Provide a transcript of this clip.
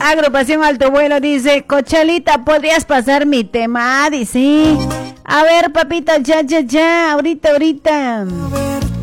Agrupación Alto Vuelo dice, Cochelita, ¿podrías pasar mi tema? Dice, a ver, papito, ya, ahorita.